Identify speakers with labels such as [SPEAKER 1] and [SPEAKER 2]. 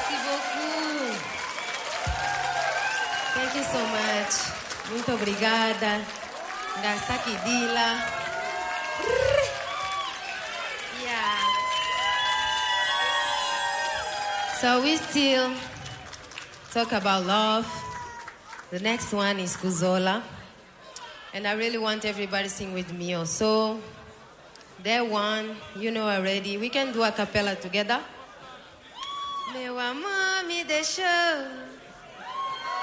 [SPEAKER 1] Merci beaucoup. Thank you so much. Muito obrigada. Ngasakidila. Yeah. So we still talk about love. The next one is Kuzola. And I really want everybody to sing with me also. That one, you know already. We can do a cappella together. Meu amor me deixou